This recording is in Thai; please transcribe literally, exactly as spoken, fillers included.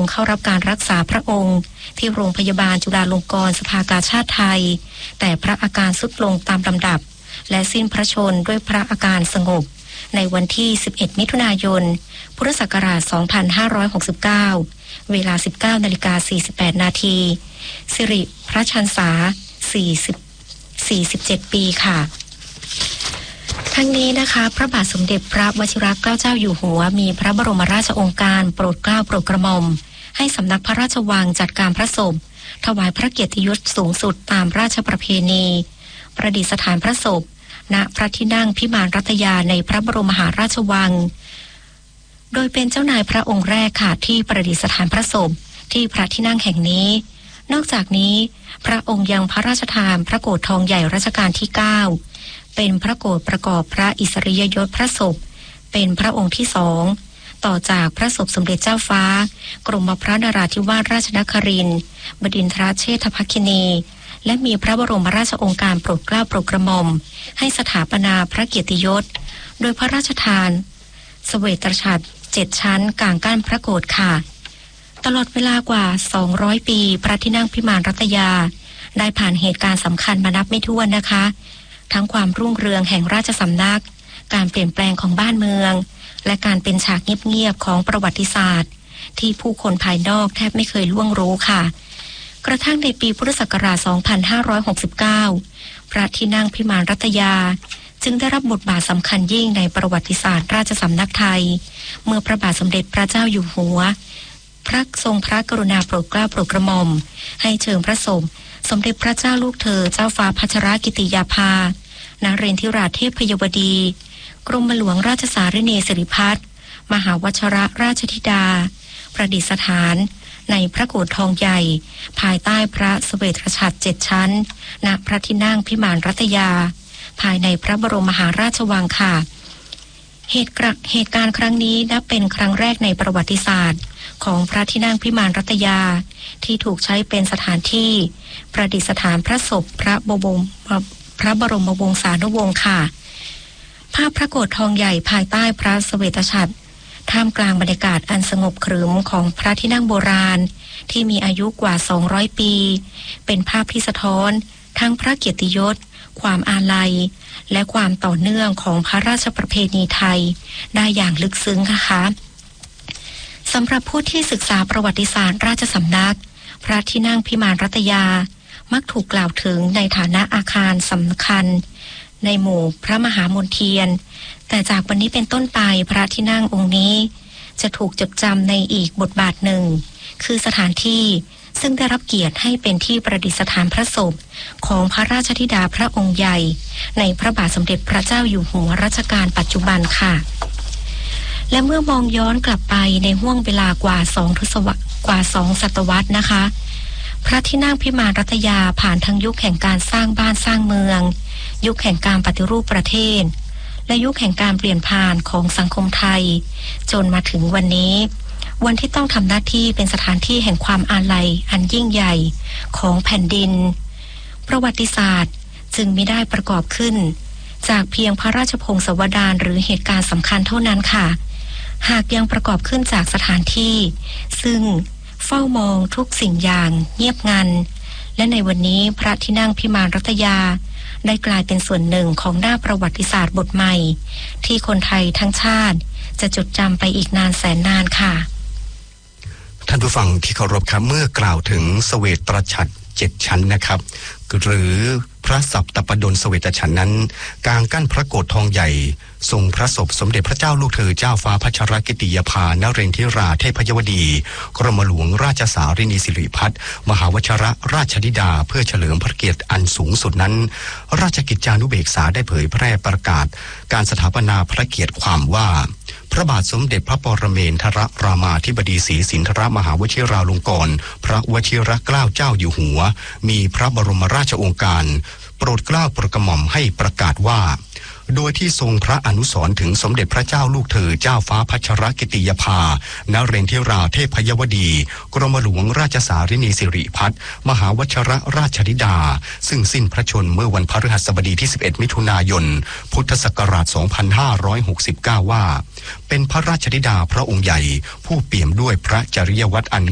งเข้ารับการรักษาพระองค์ที่โรงพยาบาลจุฬาลงกรณ์สภากาชาดไทยแต่พระอาการทรุดลงตามลำดับและสิ้นพระชนม์ด้วยพระอาการสงบในวันที่สิบเอ็ดมิถุนายนพุทธศักราชสองพันห้าร้อยหกสิบเก้าเวลา สิบเก้านาฬิกาสี่สิบแปดนาทีสิริพระชรรษาสี่สิบ สี่สิบเจ็ดปีค่ะทั้งนี้นะคะพระบาทสมเด็จพระวชิรเกล้าเจ้าอยู่หัวมีพระบรมราชโองการโปรดเกล้าโปรดกระหม่อมให้สำนักพระราชวังจัดการพระศพถวายพระเกียรติยศสูงสุดตามราชประเพณีประดิษฐานพระศพณพระที่นั่งพิมานรัตยาในพระบรมมหาราชวังโดยเป็นเจ้านายพระองค์แรกค่ะที่ประดิษฐานพระศพที่พระที่นั่งแห่งนี้นอกจากนี้พระองค์ยังพระราชทานพระโกฐทองใหญ่รัชกาลที่เก้าเป็นพระโกฐประกอบพระอิสริยยศพระศพเป็นพระองค์ที่สองต่อจากพระศพสมเด็จเจ้าฟ้ากรมพระนราธิวาสราชนครินทร์บดินทรเชษฐภคินีและมีพระบรมราชโองการโปรดเกล้าโปรดกระหม่อมให้สถาปนาพระเกียรติยศโดยพระราชทานเสวตฉัตรเจ็ดชั้นกลางก้านพระโกฐค่ะตลอดเวลากว่าสองร้อยปีพระที่นั่งพิมานรัตยาได้ผ่านเหตุการณ์สำคัญมานับไม่ถ้วนนะคะทั้งความรุ่งเรืองแห่งราชสำนักการเปลี่ยนแปลงของบ้านเมืองและการเป็นฉากเงียบๆของประวัติศาสตร์ที่ผู้คนภายนอกแทบไม่เคยล่วงรู้ค่ะกระทั่งในปีพุทธศักราชสองพันห้าร้อยหกสิบเก้าพระที่นั่งพิมานรัตยาจึงได้รับบทบาทสำคัญยิ่งในประวัติศาสตร์ราชสำนักไทยเมื่อพระบาทสมเด็จพระเจ้าอยู่หัวพระทรงพระกรุณาโปรดเกล้าโปรดกระหม่อมให้เชิญพระศพสมเด็จพระเจ้าลูกเธอเจ้าฟ้าพัชรกิติยาภานเรนทิราเทพยวดีกรมหลวงราชสารินีสิริพัฒน์มหาวชรราชธิดาประดิษฐานในพระโกฐทองใหญ่ภายใต้พระเสวตฉัตรเจ็ดชั้นณพระที่นั่งพิมานรัตยาภายในพระบรมมหาราชวังค่ะเหตุเหตุการณ์ครั้งนี้นับเป็นครั้งแรกในประวัติศาสตร์ของพระที่นั่งพิมานรัตยาที่ถูกใช้เป็นสถานที่ประดิษฐานพระศพพระบรมพระบรมวงศานุวงศ์ค่ะภาพพระโกฐทองใหญ่ภายใต้พระเสวตฉัตรท่ามกลางบรรยากาศอันสงบขรึมของพระที่นั่งโบราณที่มีอายุกว่าสองร้อยปีเป็นภาพที่สะท้อนทั้งพระเกียรติยศความอาลัยและความต่อเนื่องของพระราชประเพณีไทยได้อย่างลึกซึ้งค่ะสำหรับผู้ที่ศึกษาประวัติศาสตร์ราชสำนักพระที่นั่งพิมานรัตยามักถูกกล่าวถึงในฐานะอาคารสำคัญในหมู่พระมหามนเทียนแต่จากวันนี้เป็นต้นไปพระที่นั่งองค์นี้จะถูกจดจำในอีกบทบาทหนึ่งคือสถานที่ซึ่งได้รับเกียรติให้เป็นที่ประดิษฐานพระศพของพระราชธิดาพระองค์ใหญ่ในพระบาทสมเด็จพระเจ้าอยู่หัวรัชกาลปัจจุบันค่ะและเมื่อมองย้อนกลับไปในห้วงเวลากว่าสองทศวรรษกว่าสองศตวรรษนะคะพระที่นั่งพิมานรัตยาผ่านทั้งยุคแห่งการสร้างบ้านสร้างเมืองยุคแห่งการปฏิรูปประเทศและยุคแห่งการเปลี่ยนผ่านของสังคมไทยจนมาถึงวันนี้วันที่ต้องทำหน้าที่เป็นสถานที่แห่งความอาลัยอันยิ่งใหญ่ของแผ่นดินประวัติศาสตร์จึงมิได้ประกอบขึ้นจากเพียงพระราชพงศาวดารหรือเหตุการณ์สำคัญเท่านั้นค่ะหากยังประกอบขึ้นจากสถานที่ซึ่งเฝ้ามองทุกสิ่งอย่างเงียบงันและในวันนี้พระที่นั่งพิมานรัตยาได้กลายเป็นส่วนหนึ่งของหน้าประวัติศาสตร์บทใหม่ที่คนไทยทั้งชาติจะจดจำไปอีกนานแสนนานค่ะท่านผู้ฟังที่เคารพครับเมื่อกล่าวถึงเสวตฉัตรเจ็ดชั้นนะครับหรือพระสัปตปดลเสวตฉัตรนั้นกลางกั้นพระโกฐทองใหญ่ทรงพระศพสมเด็จพระเจ้าลูกเธอเจ้าฟ้าพัชรกิติยาภานเรนทิราเทพยวดีกรมหลวงราชสารินีสิริพัฒน์มหาวชรราชธิดาเพื่อเฉลิมพระเกียรติอันสูงสุดนั้นราชกิจจานุเบกษาได้เผยแพร่ประกาศการสถาปนาพระเกียรติความว่าพระบาทสมเด็จพระปรเมนทรรามาธิบดีศรีสินธรมหาวชิราลงกรณ์พระวชิรเกล้าเจ้าอยู่หัวมีพระบรมราชโองการโปรดเกล้าโปรดกระหม่อมให้ประกาศว่าโดยที่ทรงพระอนุสรณ์ถึงสมเด็จพระเจ้าลูกเธอเจ้าฟ้าพัชรกิติยาภานเรนทิราเทพยวดีกรมหลวงราชสารินีสิริพัฒน์มหาวชรราชธิดาซึ่งสิ้นพระชนม์เมื่อวันพฤหัสบดีที่สิบเอ็ดมิถุนายนพุทธศักราชสองพันห้าร้อยหกสิบเก้าว่าเป็นพระราชธิดาพระองค์ใหญ่ผู้เปี่ยมด้วยพระจริยวัตรอัน